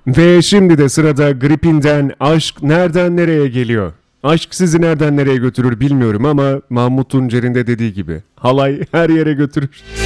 Ve şimdi de sırada Gripin'den Aşk Nereden Nereye geliyor. Aşk sizi nereden nereye götürür bilmiyorum ama Mahmut Tuncer'in de dediği gibi halay her yere götürür.